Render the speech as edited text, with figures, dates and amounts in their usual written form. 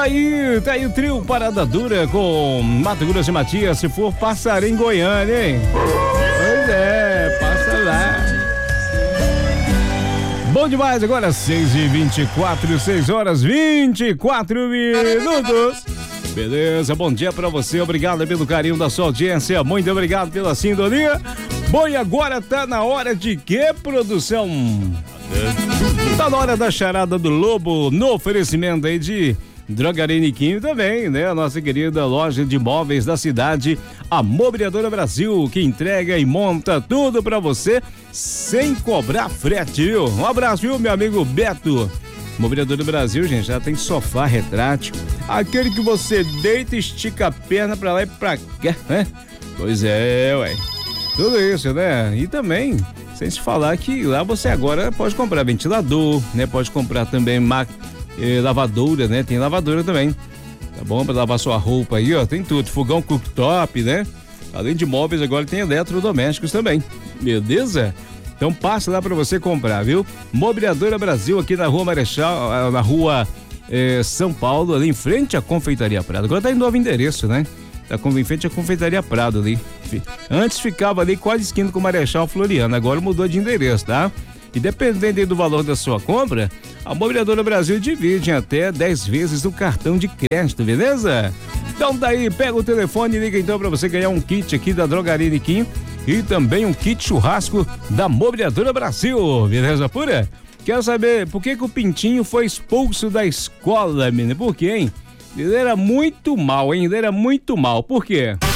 Tá aí o trio Parada Dura com Mato Grosso e Matias. Se for passar em Goiânia, hein? Pois é, passa lá. Bom demais, agora 6h24, 6h24. Beleza, bom dia pra você, obrigado pelo carinho da sua audiência, muito obrigado pela sintonia. Bom, e agora tá na hora de quê, produção? Tá na hora da charada do Lobo, no oferecimento aí de Drogaria Niquinho também, né? A nossa querida loja de móveis da cidade, a Mobiliadora Brasil, que entrega e monta tudo pra você sem cobrar frete, viu? Um abraço, viu, meu amigo Beto. Mobiliadora Brasil, gente, já tem sofá retrátil, aquele que você deita e estica a perna pra lá e pra cá, né? Pois é, ué. Tudo isso, né? E também, sem se falar que lá você agora pode comprar ventilador, né? Pode comprar também lavadora, né? Tem lavadora também, tá bom? Pra lavar sua roupa aí, ó, tem tudo. Fogão cooktop, né? Além de móveis, agora tem eletrodomésticos também, beleza? Então passa lá pra você comprar, viu? Mobiliadora Brasil, aqui na Rua Marechal, na Rua São Paulo, ali em frente à Confeitaria Prado. Agora tá em novo endereço, né? Tá em frente à Confeitaria Prado ali. Antes ficava ali quase esquina com o Marechal Floriano, agora mudou de endereço, tá? E dependendo do valor da sua compra, a Mobiliadora Brasil divide em até 10 vezes o cartão de crédito, beleza? Então daí, pega o telefone e liga então pra você ganhar um kit aqui da Drogaria Niquinho e também um kit churrasco da Mobiliadora Brasil, beleza pura? Quero saber por que o Pintinho foi expulso da escola, menino? Por quê, hein? Ele era muito mal, hein? Ele era muito mal. Por quê?